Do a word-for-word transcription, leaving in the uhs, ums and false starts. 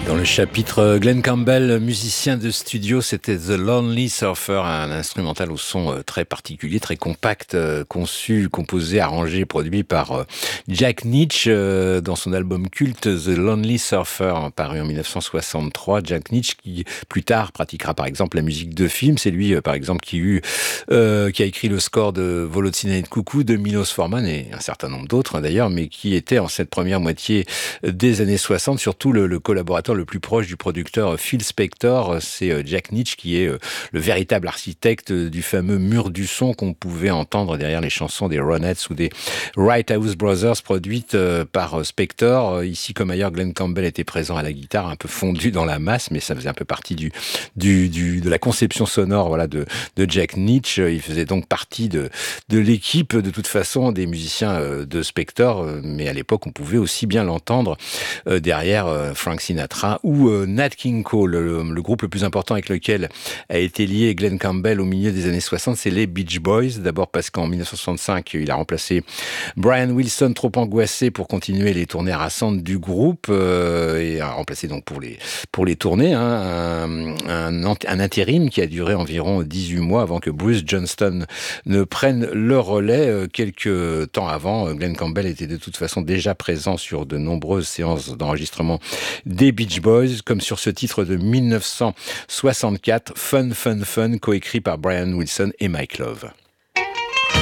Dans le chapitre Glenn Campbell, musicien de studio, c'était The Lonely Surfer, un instrumental au son très particulier, très compact, conçu, composé, arrangé, produit par Jack Nitzsche dans son album culte The Lonely Surfer, paru en dix-neuf cent soixante-trois. Jack Nitzsche qui plus tard pratiquera par exemple la musique de film. C'est lui par exemple qui, eut, euh, qui a écrit le score de Volodymyr Coucou de Milos Forman et un certain nombre d'autres d'ailleurs, mais qui était en cette première moitié des années soixante surtout le, le collaborateur le plus proche du producteur Phil Spector. C'est Jack Nitzsche qui est le véritable architecte du fameux mur du son qu'on pouvait entendre derrière les chansons des Ronettes ou des Right House Brothers produites par Spector. Ici comme ailleurs, Glenn Campbell était présent à la guitare, un peu fondu dans la masse, mais ça faisait un peu partie du, du, du de la conception sonore voilà, de, de Jack Nitzsche. Il faisait donc partie de, de l'équipe de toute façon des musiciens de Spector, mais à l'époque on pouvait aussi bien l'entendre derrière Frank Sinatra ou euh, Nat King Cole. Le, le groupe le plus important avec lequel a été lié Glenn Campbell au milieu des années soixante, c'est les Beach Boys. D'abord parce qu'en dix-neuf cent soixante-cinq, il a remplacé Brian Wilson, trop angoissé pour continuer les tournées rassantes du groupe, euh, et a remplacé donc pour les, pour les tournées hein, un, un, un intérim qui a duré environ dix-huit mois avant que Bruce Johnston ne prenne le relais. Quelques temps avant, Glenn Campbell était de toute façon déjà présent sur de nombreuses séances d'enregistrement des Beach Boys, comme sur ce titre de dix-neuf cent soixante-quatre, Fun Fun Fun, coécrit par Brian Wilson et Mike Love.